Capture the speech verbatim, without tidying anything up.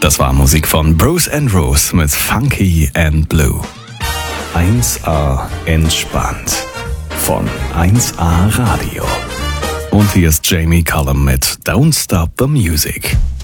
Das war Musik von Bruce and Rose mit Funky and Blue. eins A entspannt von eins A Radio. Und hier ist Jamie Cullum mit Don't Stop the Music.